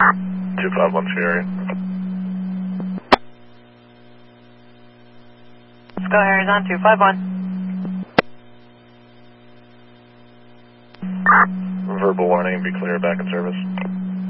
251 Sierra. Let's go Harry's on 251. Verbal warning, be clear, back in service.